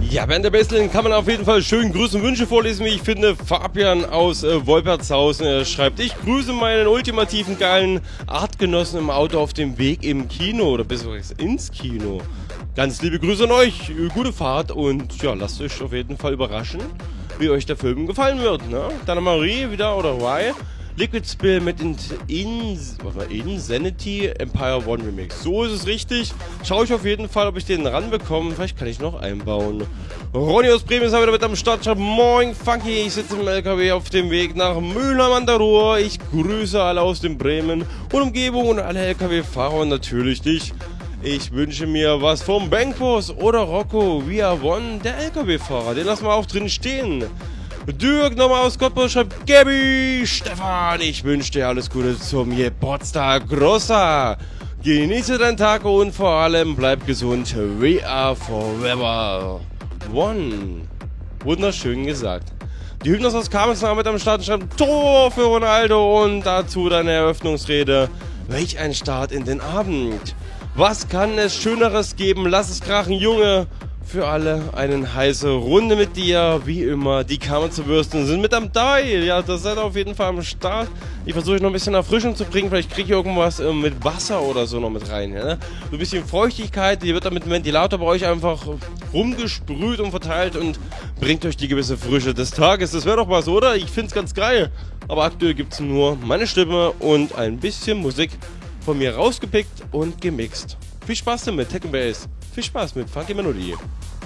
Ja, während der Basteln kann man auf jeden Fall schön Grüße und Wünsche vorlesen, wie ich finde. Fabian aus Wolpertshausen schreibt: Ich grüße meinen ultimativen geilen Artgenossen im Auto auf dem Weg im Kino oder besser gesagt ins Kino. Ganz liebe Grüße an euch, gute Fahrt und ja, lasst euch auf jeden Fall überraschen, wie euch der Film gefallen wird. Ne? Dann Marie wieder oder Y. Liquid Spill mit Insanity Empire One Remix. So ist es richtig. Schaue ich auf jeden Fall, ob ich den ranbekomme. Vielleicht kann ich noch einbauen. Ronny aus Bremen ist wieder mit am Start. Moin Funky, ich sitze im LKW auf dem Weg nach Mülheim an der Ruhr. Ich grüße alle aus dem Bremen und Umgebung und alle LKW-Fahrer und natürlich dich. Ich wünsche mir was vom Bankboss oder Rocco via One, der LKW-Fahrer. Den lassen wir auch drin stehen. Dirk nochmal aus Cottbus schreibt: Gabi, Stefan, ich wünsche dir alles Gute zum Geburtstag, Grossa. Genieße deinen Tag und vor allem bleib gesund. We are forever one. Wunderschön gesagt. Die Hypnos aus Kamenz mit am Start schreibt: Tor für Ronaldo und dazu deine Eröffnungsrede. Welch ein Start in den Abend. Was kann es Schöneres geben? Lass es krachen, Junge. Für alle eine heiße Runde mit dir, wie immer. Die Kamenzer-Würsten sind mit am Teil. Ja, das seid auf jeden Fall am Start. Ich versuche noch ein bisschen Erfrischung zu bringen. Vielleicht kriege ich irgendwas mit Wasser oder so noch mit rein. Ja, ne? So ein bisschen Feuchtigkeit. Die wird dann mit dem Ventilator bei euch einfach rumgesprüht und verteilt und bringt euch die gewisse Frische des Tages. Das wäre doch was, oder? Ich finde es ganz geil. Aber aktuell gibt es nur meine Stimme und ein bisschen Musik von mir rausgepickt und gemixt. Viel Spaß damit, Tech & Bass. Viel Spaß mit Funky Melodie.